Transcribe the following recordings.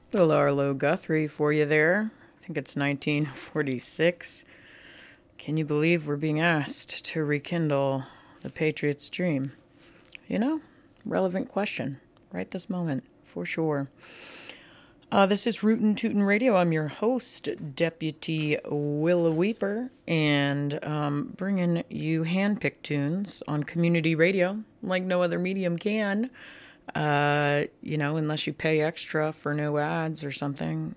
Little Arlo Guthrie for you there. I think it's 1946. Can you believe we're being asked to rekindle the Patriots' dream? Relevant question right this moment, for sure. This is Rootin' Tootin' Radio. I'm your host, Deputy Willa Weeper, and bringing you hand-picked tunes on community radio like no other medium can. Unless you pay extra for no ads or something,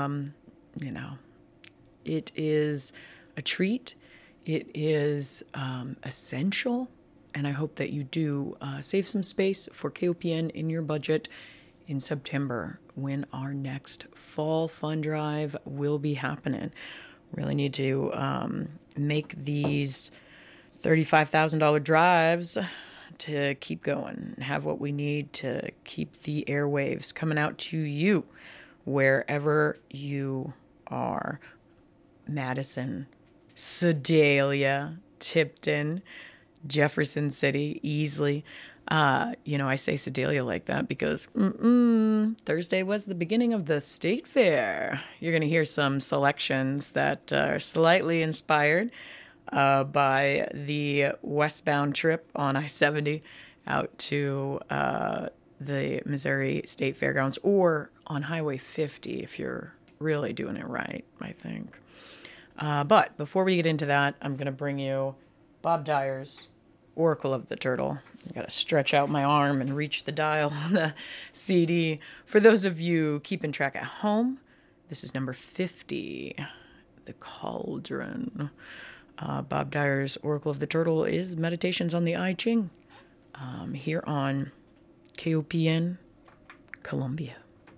it is a treat. It is essential, and I hope that you do save some space for KOPN in your budget in September when our next fall fun drive will be happening. Really need to make these $35,000 drives to keep going, have what we need to keep the airwaves coming out to you wherever you are. Madison, Sedalia, Tipton, Jefferson City, Easley. I say Sedalia like that because Thursday was the beginning of the state fair. You're going to hear some selections that are slightly inspired by the westbound trip on I-70 out to the Missouri State Fairgrounds, or on Highway 50 if you're really doing it right, I think. But before we get into that, I'm going to bring you Bob Dyer's Oracle of the Turtle. I got to stretch out my arm and reach the dial on the CD. For those of you keeping track at home, this is number 50, The Cauldron. Bob Dyer's Oracle of the Turtle is Meditations on the I Ching here on KOPN Columbia.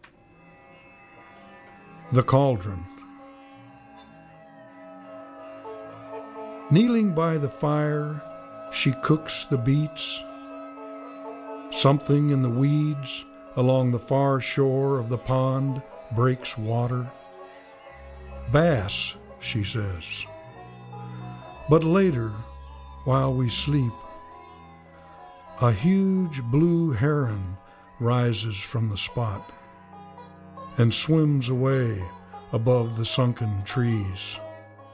The Cauldron. Kneeling by the fire, she cooks the beets. Something in the weeds along the far shore of the pond breaks water. Bass, she says. But later, while we sleep, a huge blue heron rises from the spot and swims away above the sunken trees.